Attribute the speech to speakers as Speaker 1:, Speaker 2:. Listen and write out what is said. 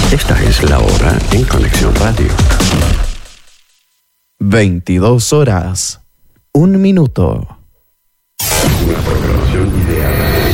Speaker 1: Esta es la hora en Conexión Radio.
Speaker 2: 22 horas, 1 minuto.
Speaker 1: Una programación ideal.